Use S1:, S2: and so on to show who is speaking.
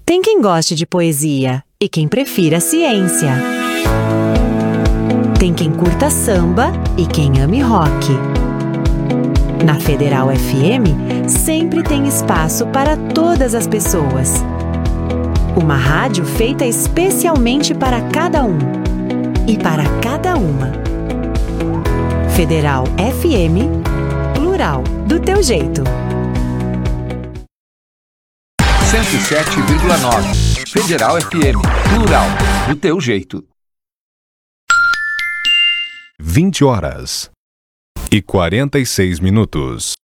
S1: Tem quem goste de poesia e quem prefira ciência. Tem quem curta samba e quem ame rock. Na Federal FM, sempre tem espaço para todas as pessoas. Uma rádio feita especialmente para cada um e para cada uma. Federal FM, plural, do teu jeito.
S2: 107,9. Federal FM, plural, do teu jeito.
S3: 20h e 46 minutos.